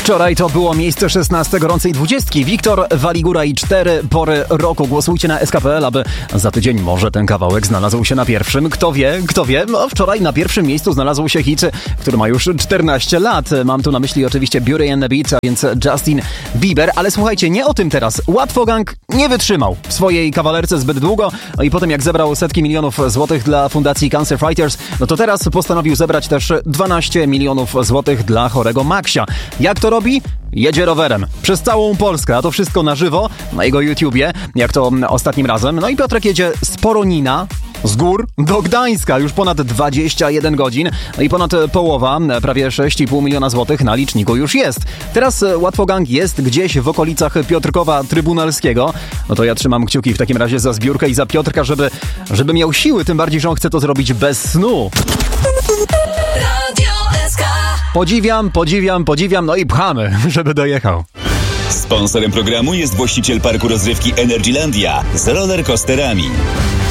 Wczoraj to było miejsce 16 gorącej 20. Wiktor Waligura i 4 pory roku. Głosujcie na SK.pl, aby za tydzień może ten kawałek znalazł się na pierwszym. Kto wie? No, wczoraj na pierwszym miejscu znalazł się hit, który ma już 14 lat. Mam tu na myśli oczywiście Beauty and the Beast, a więc Justin Bieber. Ale słuchajcie, nie o tym teraz. Łatwogang nie wytrzymał w swojej kawalerce zbyt długo. No i potem jak zebrał setki milionów złotych dla fundacji Cancer Fighters, no to teraz postanowił zebrać też 12 milionów złotych dla chorego Maxia. Jak to robi? Jedzie rowerem przez całą Polskę, a to wszystko na żywo na jego YouTubie, jak to ostatnim razem. No i Piotrek jedzie z Poronina, z gór do Gdańska, już ponad 21 godzin, no i ponad połowa, prawie 6,5 miliona złotych na liczniku już jest. Teraz Łatwogang jest gdzieś w okolicach Piotrkowa Trybunalskiego. No to ja trzymam kciuki w takim razie za zbiórkę i za Piotrka, żeby miał siły, tym bardziej, że on chce to zrobić bez snu. Podziwiam, no i pchamy, żeby dojechał. Sponsorem programu jest właściciel parku rozrywki Energylandia z rollercoasterami.